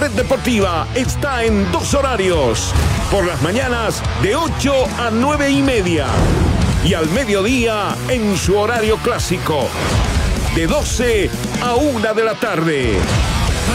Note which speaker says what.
Speaker 1: Red Deportiva está en 2 horarios. Por las mañanas de 8 a 9:30. Y al mediodía en su horario clásico. De 12 a 1 de la tarde.